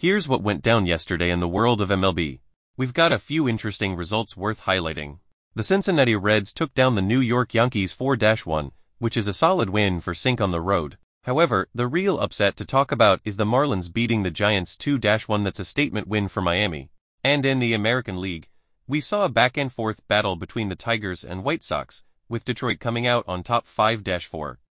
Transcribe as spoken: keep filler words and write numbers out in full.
Here's what went down yesterday in the world of M L B. We've got a few interesting results worth highlighting. The Cincinnati Reds took down the New York Yankees four to one, which is a solid win for Cink on the road. However, the real upset to talk about is the Marlins beating the Giants two to one. That's a statement win for Miami. And in the American League, we saw a back-and-forth battle between the Tigers and White Sox, with Detroit coming out on top five to four.